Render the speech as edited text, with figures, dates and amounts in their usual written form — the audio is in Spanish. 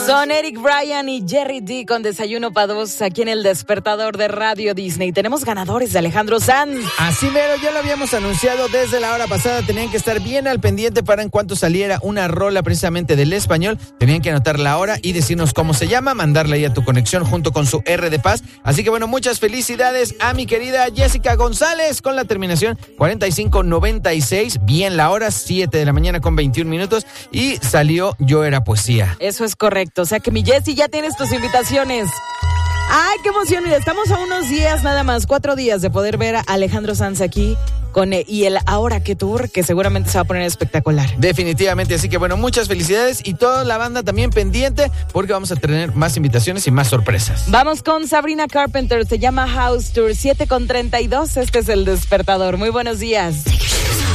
Son Eric Bryan y Jerry D con Desayuno para Dos aquí en el Despertador de Radio Disney. Tenemos ganadores de Alejandro Sanz. Así mero, ya lo habíamos anunciado desde la hora pasada. Tenían que estar bien al pendiente para en cuanto saliera una rola precisamente del español. Tenían que anotar la hora y decirnos cómo se llama, mandarla ahí a tu conexión junto con su R de paz. Así que bueno, muchas felicidades a mi querida Jessica González con la terminación 4596. Bien la hora, 7 de la mañana con 21 minutos. Y salió Yo Era Poesía. Eso es correcto, o sea que mi Jessy ya tienes tus invitaciones. ¡Ay, qué emoción! Mira, estamos a unos días nada más, 4 días de poder ver a Alejandro Sanz aquí y el Ahora Que Tour, que seguramente se va a poner espectacular. Definitivamente, así que bueno, muchas felicidades y toda la banda también pendiente porque vamos a tener más invitaciones y más sorpresas. Vamos con Sabrina Carpenter, se llama House Tour, 7:32, este es El Despertador. Muy buenos días.